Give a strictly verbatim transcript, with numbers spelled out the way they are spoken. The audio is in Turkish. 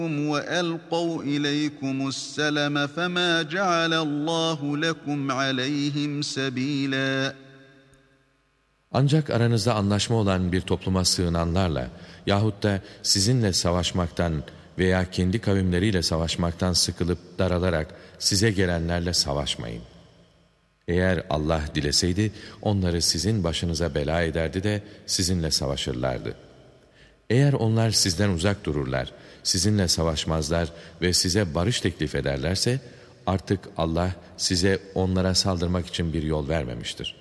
وَأَلْقَوْا إِلَيْكُمُ السَّلَمَ فَمَا جَعَلَ اللّٰهُ لَكُمْ عَلَيْهِمْ سَب۪يلًا. Ancak aranızda anlaşma olan bir topluma sığınanlarla yahut da sizinle savaşmaktan veya kendi kavimleriyle savaşmaktan sıkılıp daralarak size gelenlerle savaşmayın. Eğer Allah dileseydi onları sizin başınıza bela ederdi de sizinle savaşırlardı. Eğer onlar sizden uzak dururlar, sizinle savaşmazlar ve size barış teklif ederlerse artık Allah size onlara saldırmak için bir yol vermemiştir.